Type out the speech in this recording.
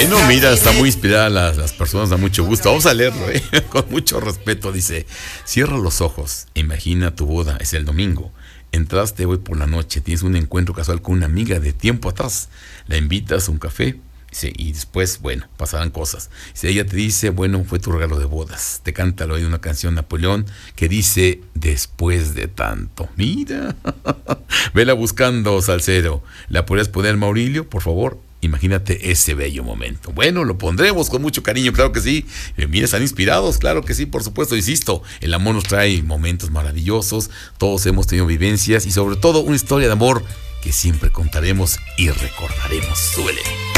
Bueno, mira, está muy inspirada las personas, da mucho gusto. Vamos a leerlo, con mucho respeto. Dice: cierra los ojos, imagina tu boda, es el domingo. Entraste hoy por la noche, tienes un encuentro casual con una amiga de tiempo atrás. La invitas a un café. Dice, y después, bueno, pasarán cosas. Dice, ella te dice, bueno, fue tu regalo de bodas. Te canta al oído una canción Napoleón que dice, después de tanto. Mira, vela buscando, salsero. ¿La podrías poner, Maurilio, por favor? Imagínate ese bello momento. Bueno, lo pondremos con mucho cariño, claro que sí. Mira, están inspirados, claro que sí, por supuesto. Insisto, el amor nos trae momentos maravillosos. Todos hemos tenido vivencias y sobre todo una historia de amor que siempre contaremos y recordaremos. Súbele.